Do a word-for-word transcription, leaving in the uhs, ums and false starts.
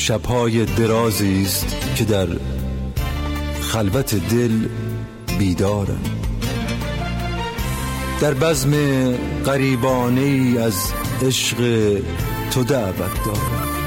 شب‌های درازی است که در خلوت دل بیدارم، در بزم غریبانه‌ای از عشق تو دعوت دارم.